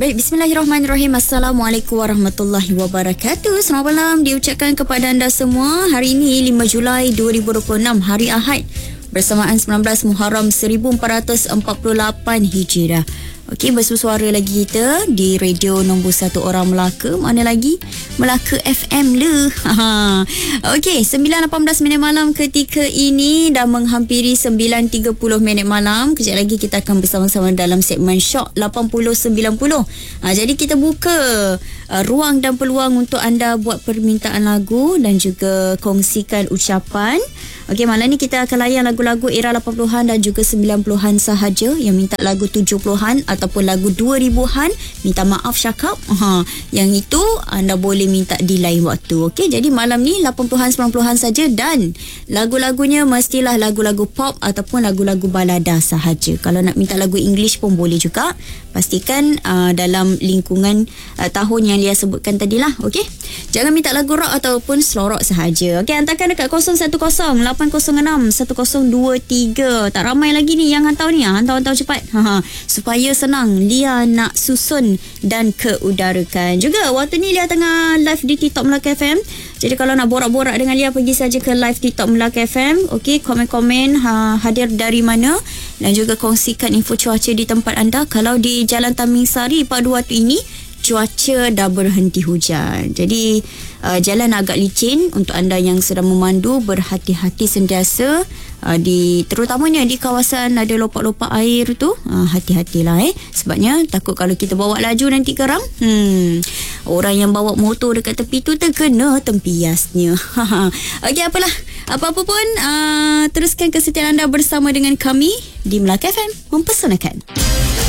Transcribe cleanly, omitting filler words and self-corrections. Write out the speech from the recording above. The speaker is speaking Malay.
Baik, bismillahirrahmanirrahim. Assalamualaikum warahmatullahi wabarakatuh. Selamat malam diucapkan kepada anda semua. Hari ini 5 Julai 2026, hari Ahad, bersamaan 19 Muharram 1448 Hijrah. Okey, bersuara lagi kita di radio nombor 1 orang Melaka. Mana lagi? Melaka FM le. Okey, 9.18 minit malam ketika ini dah menghampiri 9.30 minit malam. Kejap lagi kita akan bersama-sama dalam segmen Shock 80-90. Jadi kita buka ruang dan peluang untuk anda buat permintaan lagu dan juga kongsikan ucapan. Okey, malam ni kita akan layan lagu-lagu era 80-an dan juga 90-an sahaja. Yang minta lagu 70-an ataupun lagu 2000-an, minta maaf cakap. Yang itu anda boleh minta di lain waktu. Okey, jadi malam ni 80-an 90-an saja dan lagu-lagunya mestilah lagu-lagu pop ataupun lagu-lagu balada sahaja. Kalau nak minta lagu English pun boleh juga. Pastikan dalam lingkungan tahun yang Lia sebutkan tadilah. Okey, jangan minta lagu rock ataupun slow rock sahaja. Okey, hantarkan dekat 010-806-1023. Tak ramai lagi ni yang hantar ni. Hantar cepat. Supaya senang Lia nak susun dan keudarakan. Juga waktu ni Lia tengah live di TikTok Melaka FM. Jadi kalau nak borak-borak dengan Lia, pergi saja ke live TikTok Melaka FM. Okey, komen-komen hadir dari mana dan juga kongsikan info cuaca di tempat anda. Kalau di Jalan Taming Sari pada waktu ini cuaca dah berhenti hujan. Jadi jalan agak licin. Untuk anda yang sedang memandu, berhati-hati sentiasa terutamanya di kawasan ada lopak-lopak air tu. Hati-hatilah sebabnya takut kalau kita bawa laju nanti geram. Orang yang bawa motor dekat tepi tu terkena tempiasnya. Okey, apalah. Apa-apa pun teruskan kesetiaan anda bersama dengan kami di Melaka FM, mempesonakan.